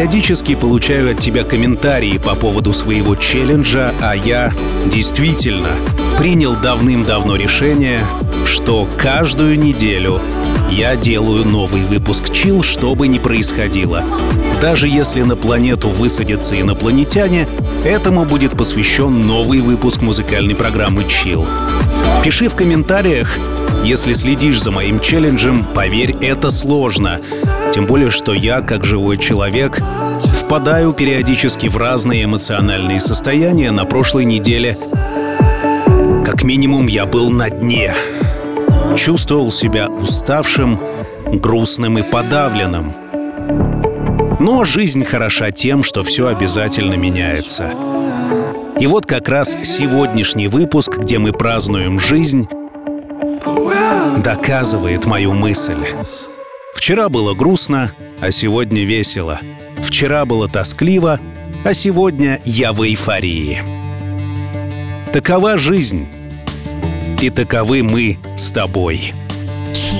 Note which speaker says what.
Speaker 1: Периодически получаю от тебя комментарии по поводу своего челленджа, а я действительно принял давным-давно решение, что каждую неделю я делаю новый выпуск Chill, что бы ни происходило. Даже если на планету высадятся инопланетяне, этому будет посвящен новый выпуск музыкальной программы Chill. Пиши в комментариях, если следишь за моим челленджем. Поверь, это сложно. Тем более, что я, как живой человек, впадаю периодически в разные эмоциональные состояния. На прошлой неделе, как минимум, я был на дне. Чувствовал себя уставшим, грустным и подавленным. Но жизнь хороша тем, что все обязательно меняется. И вот как раз сегодняшний выпуск, где мы празднуем жизнь, доказывает мою мысль. Вчера было грустно, а сегодня весело. Вчера было тоскливо, а сегодня я в эйфории. Такова жизнь. И таковы мы с тобой.